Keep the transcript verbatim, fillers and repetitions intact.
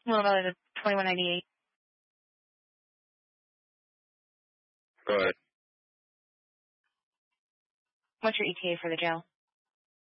Well, no, it's twenty-one ninety-eight. Go ahead. What's your E T A for the jail?